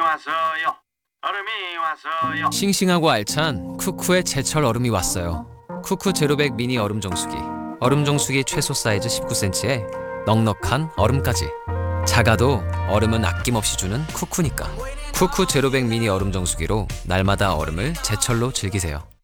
왔어요. 얼음이 왔어요. 싱싱하고 알찬 쿠쿠의 제철 얼음이 왔어요. 쿠쿠 제로백 미니 얼음 정수기. 얼음 정수기 최소 사이즈 19cm에 넉넉한 얼음까지. 작아도 얼음은 아낌없이 주는 쿠쿠니까. 쿠쿠 제로백 미니 얼음 정수기로 날마다 얼음을 제철로 즐기세요.